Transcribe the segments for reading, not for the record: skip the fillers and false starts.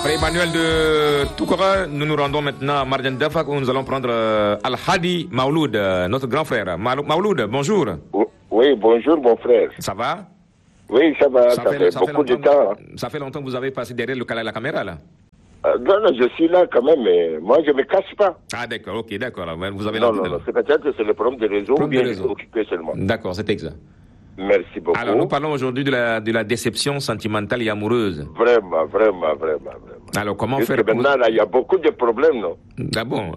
Après Emmanuel de Toukora, nous nous rendons maintenant à Marjan Dafak où nous allons prendre Al-Hadi Maouloud, notre grand frère. Maouloud, bonjour. Oui, bonjour mon frère. Ça va? Oui, ça va, ça fait beaucoup de temps. Ça fait longtemps que vous avez passé derrière la caméra là? Non, je suis là quand même, mais moi je ne me cache pas. Ah d'accord, ok, d'accord. Vous avez non, c'est peut-être que c'est le problème de réseau ou bien je suis occupé seulement. D'accord, c'est exact. Merci beaucoup. Alors, nous parlons aujourd'hui de la déception sentimentale et amoureuse. Vraiment. Alors, comment faire pour... Maintenant, là, il y a beaucoup de problèmes, non? Ah bon?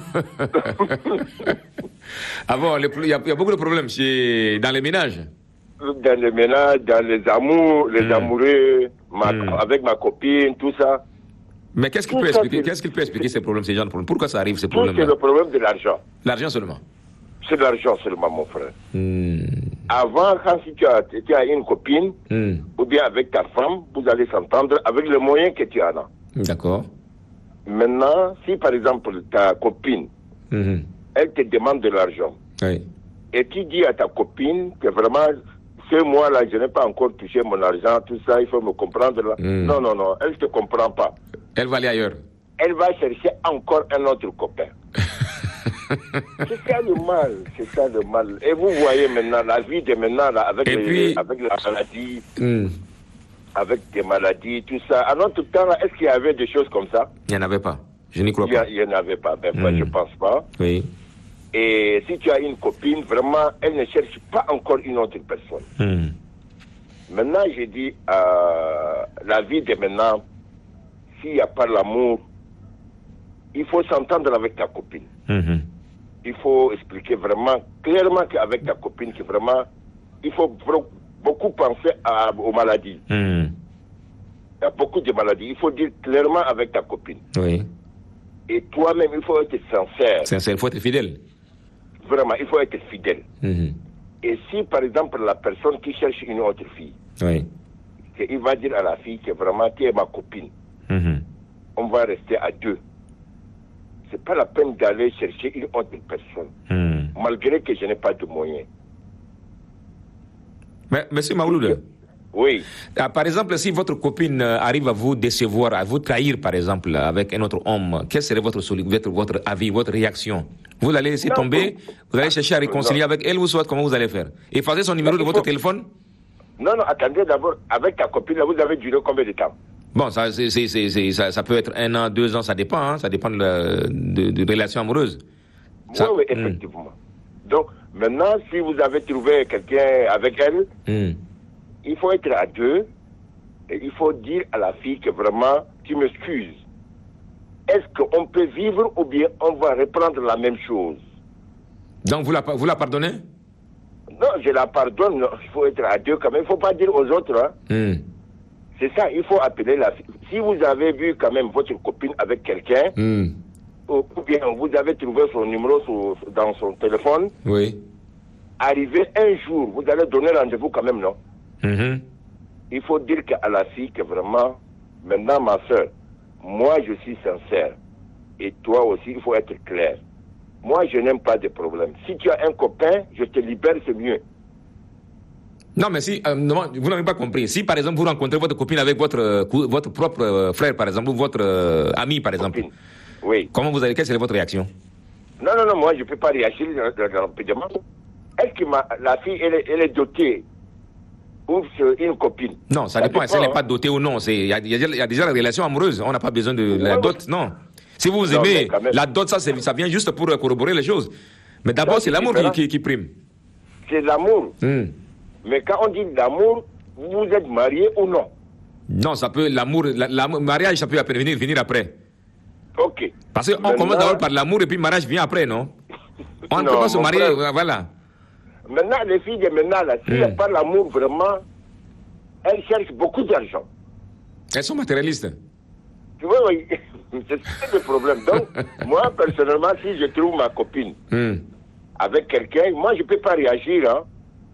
Ah bon, il y a beaucoup de problèmes dans les ménages? Dans les ménages, dans les amours, les amoureux, avec ma copine, tout ça. Mais qu'est-ce qu'il peut expliquer ces problèmes, ces gens de problèmes? Pourquoi ça arrive, ces problèmes-là? C'est le problème de l'argent. L'argent seulement? C'est l'argent seulement, mon frère. Avant, quand tu as une copine, ou bien avec ta femme, vous allez s'entendre avec les moyens que tu en as. D'accord. Maintenant, si par exemple ta copine, elle te demande de l'argent, et tu dis à ta copine que vraiment, ce mois-là, je n'ai pas encore touché mon argent, tout ça, il faut me comprendre là. Non, elle ne te comprend pas. Elle va aller ailleurs. Elle va chercher encore un autre copain. C'est ça le mal. Et vous voyez maintenant la vie de maintenant là, avec la maladie, avec des maladies, tout ça. À notre temps là, est-ce qu'il y avait des choses comme ça? Il n'y en avait pas. Je n'y crois pas. Il n'y en avait pas. Ben moi je pense pas. Oui. Et si tu as une copine, vraiment, elle ne cherche pas encore une autre personne. Maintenant, j'ai dit, la vie de maintenant, s'il n'y a pas l'amour, il faut s'entendre avec ta copine. Il faut expliquer vraiment clairement qu'avec ta copine, que vraiment, il faut beaucoup penser aux maladies. Il y a beaucoup de maladies. Il faut dire clairement avec ta copine. Oui. Et toi-même, il faut être sincère. Sincère, il faut être fidèle. Vraiment, il faut être fidèle. Et si, par exemple, la personne qui cherche une autre fille, il va dire à la fille que vraiment, tu es ma copine. On va rester à deux. C'est pas la peine d'aller chercher une autre personne, malgré que je n'ai pas de moyens. Mais, monsieur Maouloud, oui. Par exemple, si votre copine arrive à vous décevoir, à vous trahir, par exemple, avec un autre homme, quel serait votre avis, votre réaction? Vous allez laisser tomber, vous allez chercher à réconcilier avec elle, ou soit comment vous allez faire? Effacer son numéro de votre téléphone? Non, attendez d'abord, avec ta copine, vous avez duré combien de temps? Bon, ça peut être 1 an, 2 ans, ça dépend, hein, ça dépend de relations amoureuses. Oui, effectivement. Donc, maintenant, si vous avez trouvé quelqu'un avec elle, il faut être à deux, et il faut dire à la fille que vraiment, tu m'excuses. Est-ce qu'on peut vivre ou bien on va reprendre la même chose? Donc, vous la pardonnez? Non, je la pardonne, non, il faut être à deux quand même, il ne faut pas dire aux autres, hein. C'est ça, il faut appeler la fille. Si vous avez vu quand même votre copine avec quelqu'un, ou bien vous avez trouvé son numéro dans son téléphone, arrivez un jour, vous allez donner rendez-vous quand même, non? Il faut dire à la fille que vraiment, maintenant ma soeur, moi je suis sincère. Et toi aussi, il faut être clair. Moi, je n'aime pas de problème. Si tu as un copain, je te libère, c'est mieux. Non, mais si, non, vous n'avez pas compris. Si, par exemple, vous rencontrez votre copine avec votre propre frère, par exemple, ou votre ami, par exemple, oui. Quelle serait votre réaction? Non, moi, je ne peux pas réagir rapidement. Est-ce que la fille, elle est dotée ou c'est une copine? Non, ça dépend. Si elle n'est pas dotée ou non. Il y a déjà la relation amoureuse. On n'a pas besoin de la dot, non. Si vous aimez, la dot, ça vient juste pour corroborer les choses. Mais d'abord, c'est l'amour qui prime. C'est l'amour. Mais quand on dit l'amour, vous êtes marié ou non? Non, ça peut, l'amour, mariage, ça peut venir après. Ok. Parce qu'on commence d'abord par l'amour et puis le mariage vient après, non? On ne peut pas se marier, voilà. Maintenant, les filles de maintenant, là, s'il n'y a pas l'amour vraiment, elles cherchent beaucoup d'argent. Elles sont matérialistes. Tu vois, oui, c'est ça le problème. Donc, moi, personnellement, si je trouve ma copine avec quelqu'un, moi, je ne peux pas réagir, hein.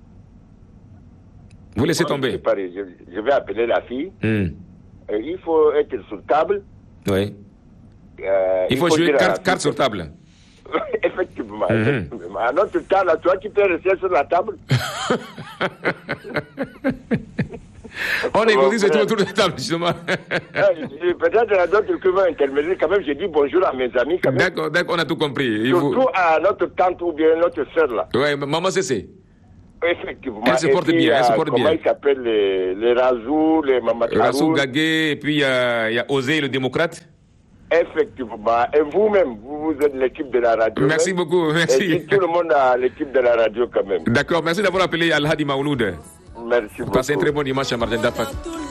Vous laissez tomber. Je vais appeler la fille. Il faut être sur table. Oui. Il faut jouer carte sur table. Effectivement. À notre temps, là, toi, tu peux rester sur la table. On négocie surtout autour de la table, justement. Peut-être à d'autres qui vont intermédiaire, quand même, j'ai dit bonjour à mes amis. D'accord, on a tout compris. Surtout à notre tante ou bien notre soeur, là. Oui, maman Cécé. Effectivement. Elle se porte bien, Comment ils s'appellent les Razou, les Mamadou. Razou Gagué, et puis il y a Osé, le démocrate. Effectivement. Et vous-même, vous êtes l'équipe de la radio. Merci beaucoup, merci. Et tout le monde a l'équipe de la radio quand même. D'accord, merci d'avoir appelé Al-Hadi Maouloud. Merci beaucoup. Passez un très bon dimanche à Martin Dafak.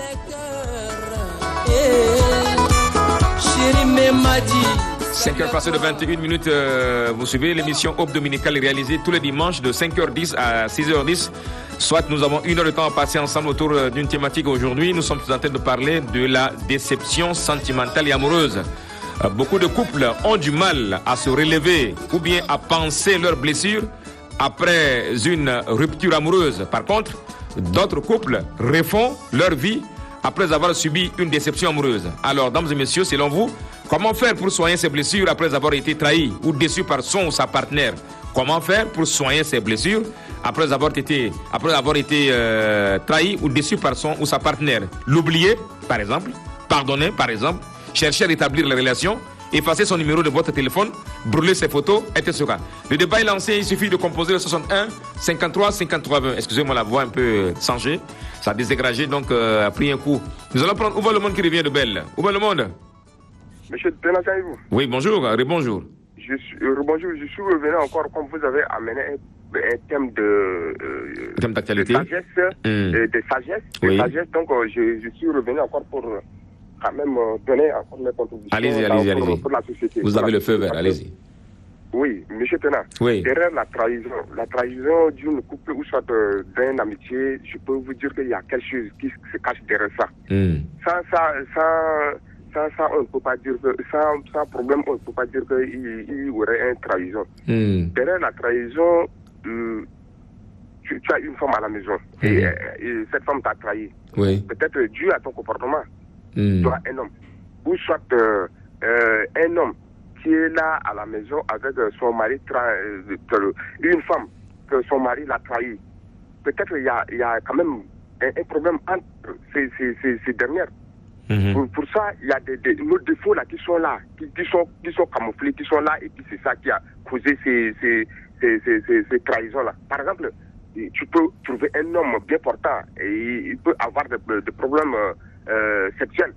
5h passées de 21 minutes, vous suivez l'émission Aube Dominicale réalisée tous les dimanches de 5h10 à 6h10. Soit nous avons 1 heure de temps à passer ensemble autour d'une thématique aujourd'hui. Nous sommes en train de parler de la déception sentimentale et amoureuse. Beaucoup de couples ont du mal à se relever ou bien à penser leurs blessures après une rupture amoureuse. Par contre, d'autres couples refont leur vie après avoir subi une déception amoureuse. Alors, dames et messieurs, selon vous, comment faire pour soigner ses blessures après avoir été trahi ou déçu par son ou sa partenaire? Comment faire pour soigner ses blessures après avoir été trahi ou déçu par son ou sa partenaire? L'oublier, par exemple, pardonner, par exemple, chercher à rétablir les relations, effacer son numéro de votre téléphone, brûler ses photos, etc. Le débat est lancé, il suffit de composer le 61 53 53 20. Excusez-moi, la voix un peu changée, ça a désagrégé, donc a pris un coup. Nous allons prendre Ouva le monde qui revient de Belle. Ouva le monde. Monsieur Tenant, vous? Oui, bonjour, bonjour. Bonjour, je suis revenu encore, comme vous avez amené un thème thème d'actualité. De sagesse. Oui. Donc, je suis revenu encore pour quand même donner encore mes contributions. Allez-y. Pour la société. Vous avez le feu vert, allez-y. Oui, monsieur Tenant. Oui. Derrière la trahison d'une couple ou soit d'une amitié, je peux vous dire qu'il y a quelque chose qui se cache derrière ça. Ça, on ne peut pas dire que, sans problème, on ne peut pas dire qu'il y aurait une trahison. Derrière la trahison, tu as une femme à la maison et cette femme t'a trahi. Oui. Peut-être dû à ton comportement. Toi, un homme. Ou soit un homme qui est là à la maison avec son mari, une femme que son mari l'a trahi. Peut-être il y a quand même un problème entre ces dernières. Pour ça, il y a nos défauts là qui sont là, qui sont camouflés, qui sont là, et puis c'est ça qui a causé ces trahisons là. Par exemple, tu peux trouver un homme bien portant et il peut avoir des problèmes sexuels,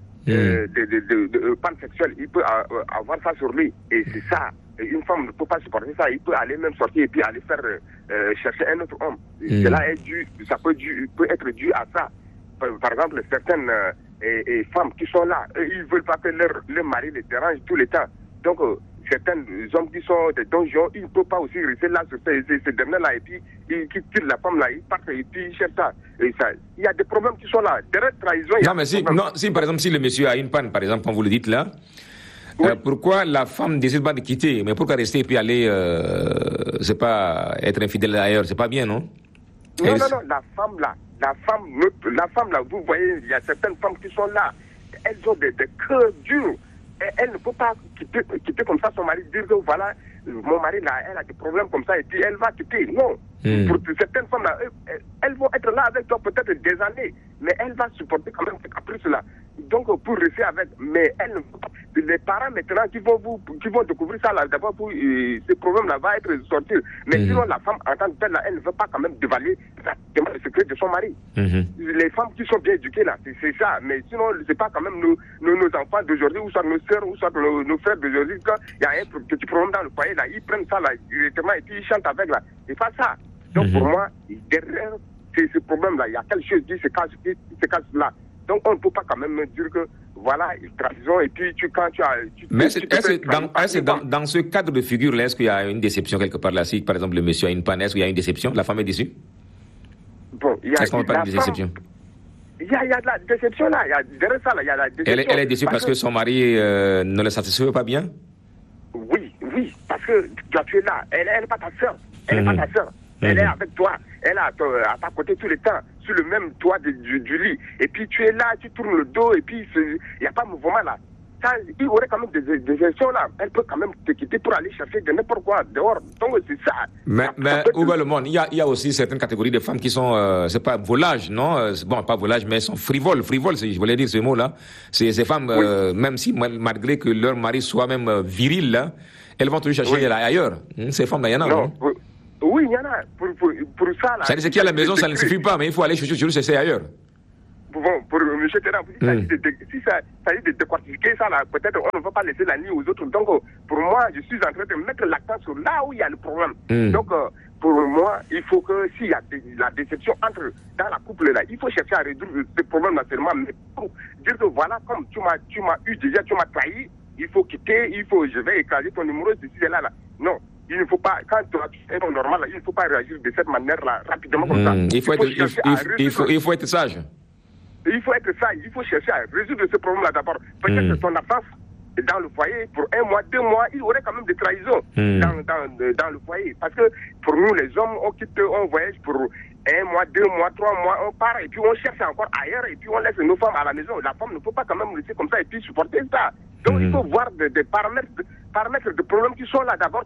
de panne sexuelle, il peut avoir ça sur lui, et c'est ça. Une femme ne peut pas supporter ça, il peut aller même sortir et puis aller faire chercher un autre homme. Cela est dû, peut être dû à ça. Par exemple, certaines femmes qui sont là, ils ne veulent pas que leur mari les dérange tout le temps. Donc, certains hommes qui sont des donjons, ils ne peuvent pas aussi rester là sur ces derniers-là, et puis ils quittent la femme là, ils partent et puis ils cherchent ça. Il y a des problèmes qui sont là. Derrière trahison, non, mais si par exemple, si le monsieur a une panne, par exemple, comme vous le dites là, oui. Pourquoi la femme décide pas de quitter? Mais pourquoi rester et puis aller, c'est pas être infidèle ailleurs? C'est pas bien, non? Non, la femme là, vous voyez, il y a certaines femmes qui sont là, elles ont des cœurs durs. Elle ne peut pas quitter comme ça son mari, dire que voilà, mon mari là, elle a des problèmes comme ça, et puis elle va quitter. Non. Pour certaines femmes là, elles vont être là avec toi peut-être des années, mais elle va supporter quand même ces caprices là. Donc pour rester avec, mais elle ne peut pas. Les parents maintenant qui vont découvrir ça là, d'abord pour ces problèmes là va être sortis. Mais sinon la femme en tant que telle là, elle ne veut pas quand même dévaler le secret de son mari. Les femmes qui sont bien éduquées là, c'est ça. Mais sinon c'est pas quand même nos enfants d'aujourd'hui, ou soit nos soeurs, ou soit nos frères d'aujourd'hui, quand il y a un petit problème dans le foyer là, ils prennent ça là directement et puis ils chantent avec là. C'est pas ça. Donc pour moi, derrière ce problème là, il y a quelque chose qui se cache là. Donc on ne peut pas quand même dire que voilà, trahison, et puis mais est-ce dans ce cadre de figure là, est-ce qu'il y a une déception quelque part là? Si par exemple le monsieur a une panne, est-ce qu'il y a une déception? La femme est déçue? Bon, est-ce qu'on parle de déception? Il y a de la déception là, derrière ça là, il y a la déception. Elle est déçue parce que son mari ne le satisfait pas bien? Oui, parce que tu es là, elle n'est pas ta soeur, elle n'est pas ta soeur. Elle est avec toi, elle est à ta côté tout le temps, sur le même toit du lit. Et puis tu es là, tu tournes le dos, et puis il n'y a pas de mouvement là. il y aurait quand même des gestions là. Elle peut quand même te quitter pour aller chercher de n'importe quoi dehors. Donc c'est ça. Mais où va le monde? Il y a aussi certaines catégories de femmes qui sont, c'est pas volage, non? Bon, pas volage, mais elles sont frivoles. Frivoles, je voulais dire ce mot-là. Ces femmes, même si, malgré que leur mari soit même viril, là, elles vont toujours chercher ailleurs. Ces femmes-là, il y en a, non? Oui, il y en a. Pour ça, là. Ça veut dire qu'à la maison, ça ne suffit pas, mais il faut aller chercher ailleurs. Bon, pour M. Terran, si ça s'agit de décortiquer ça, là, peut-être on ne va pas laisser la nuit aux autres. Donc, pour moi, je suis en train de mettre l'accent sur là où il y a le problème. Donc, pour moi, il faut que s'il y a la déception dans la couple, là, il faut chercher à résoudre ce problème naturellement. Mais pour dire que voilà, comme tu m'as eu déjà, tu m'as trahi, il faut quitter, je vais écraser ton numéro, ceci et là. Non. Il ne faut pas, quand tu es normal, il ne faut pas réagir de cette manière-là, rapidement comme ça. Il faut être sage. Il faut être sage, il faut chercher à résoudre ce problème-là d'abord. Peut-être que ton absence dans le foyer, pour 1 mois, 2 mois, il y aurait quand même des trahisons dans le foyer. Parce que pour nous, les hommes, on voyage pour 1 mois, 2 mois, 3 mois, on part et puis on cherche encore ailleurs et puis on laisse nos femmes à la maison. La femme ne peut pas quand même rester comme ça et puis supporter ça. Donc il faut voir des paramètres de problèmes qui sont là. D'abord,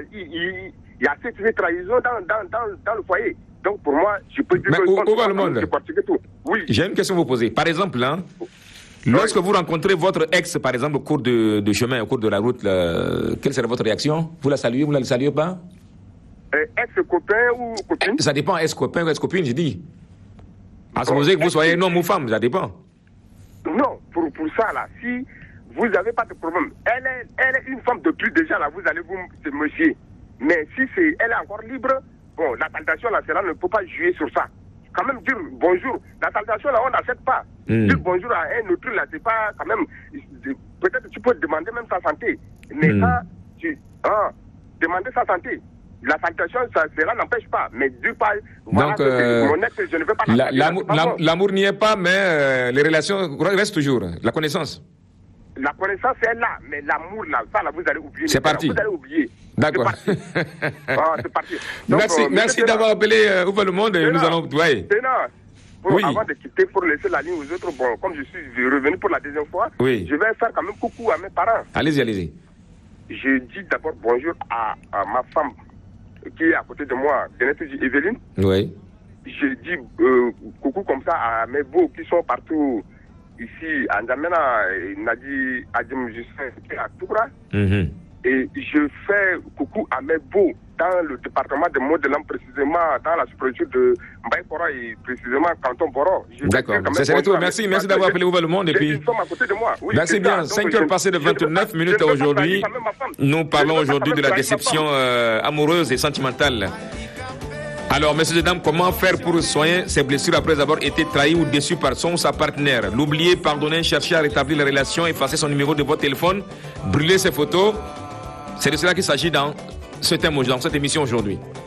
il y a cette trahison dans le foyer. Donc pour moi, je peux dire où va le monde? Oui. J'ai une question à vous poser. Par exemple, lorsque vous rencontrez votre ex, par exemple, au cours de chemin, au cours de la route, quelle serait votre réaction? Vous la saluez, vous ne la saluez pas? Ex-copain ou copine? Ça dépend, ex-copain ou ex-copine, j'ai dit. À supposer que vous soyez un homme ou femme, ça dépend. Non, pour ça, là, si vous n'avez pas de problème, elle est une femme de plus déjà, là, vous allez vous méfier. Mais si elle est encore libre, bon, la tentation, là, cela ne peut pas jouer sur ça. Quand même dire bonjour, la tentation, là, on n'accepte pas. Dire bonjour à un autre, là, c'est pas quand même... Peut-être tu peux demander même sa santé. Mais ça, demander sa santé. La tentation, cela n'empêche pas. Mais du pas... Voilà, donc, mon ex, je ne veux pas... L'amour n'y est pas, mais les relations restent toujours. La connaissance. La connaissance est là, mais l'amour, là, ça, là, vous allez oublier. C'est parti. Vous allez oublier. D'accord. C'est parti. Donc, merci d'avoir appelé Où va le monde et nous allons... Avant de quitter pour laisser la ligne aux autres, bon, comme je suis revenu pour la deuxième fois, je vais faire quand même coucou à mes parents. Allez-y. Je dis d'abord bonjour à ma femme qui est à côté de moi, Evelyne. Oui. Je dis coucou comme ça à mes beaux qui sont partout ici, à N'Djamena, Nadi Adjem Justin, à Toura. Et je fais coucou à mes beaux dans le département de Modelam, précisément dans la sous-préfecture de Mbaïkora et précisément canton Boro. D'accord, c'est tout. Merci d'avoir appelé Où va le monde. Et puis... Merci bien. 5 heures passées de 29 minutes aujourd'hui. Nous parlons aujourd'hui de la déception amoureuse et sentimentale. Alors, messieurs et dames, comment faire pour soigner ses blessures après avoir été trahi ou déçu par son ou sa partenaire? L'oublier, pardonner, chercher à rétablir la relation, effacer son numéro de votre téléphone, brûler ses photos. C'est de cela qu'il s'agit dans ce thème, dans cette émission aujourd'hui.